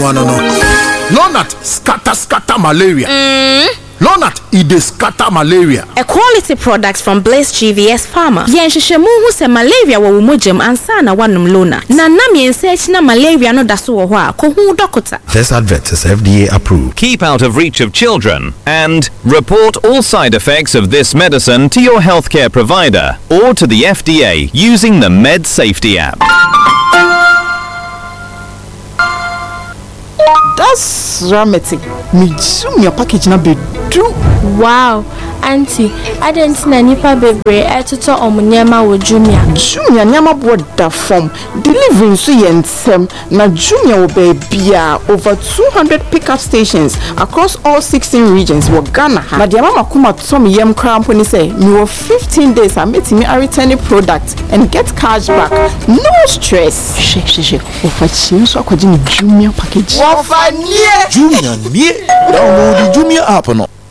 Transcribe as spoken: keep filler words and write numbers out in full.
one no. Lonat scatter scatter malaria. Mm. Lonat it dey scatter malaria. A quality product from Blaze G V S Pharma. Yen hwehwemu hu se malaria wo mogem ansa na wanum Lonat. Na nam yen search na malaria no da so wo ho a ko hu doctor. This advert is F D A approved. Keep out of reach of children and report all side effects of this medicine to your healthcare provider or to the F D A using the Med Safety app. That's dramatic. Me zoom your package na be do. Wow, auntie, I didn't know nipa bebre etuto omunyema wo Jumia. Jumia nyama board da form. Delivering so yensem na Jumia wo bebia over two hundred pickup stations across all sixteen regions wo Ghana. Na dia mama kuma to me yem krampo ni say me wo fifteen days I met me a returning product and get cash back. No stress. She she she. Ofa chin so akwaji ni Jumia package. Jumia nie. Download the Jumia app no.